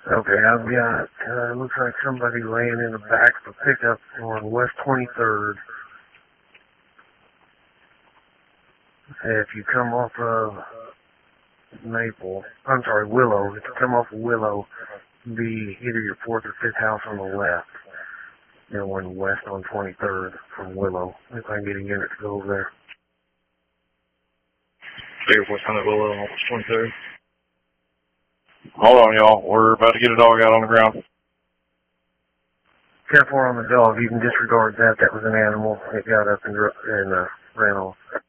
Okay, I've got, looks like somebody laying in the back of a pickup on West 23rd. If you come off of Willow, if you come off of Willow, it'll be either your fourth or fifth house on the left. One west on 23rd from Willow. If I can get a unit to go over there. Air Force on Willow on 23rd. Hold on, y'all. We're about to get a dog out on the ground. Careful on the dog. You can disregard that. That was an animal. It got up and ran off.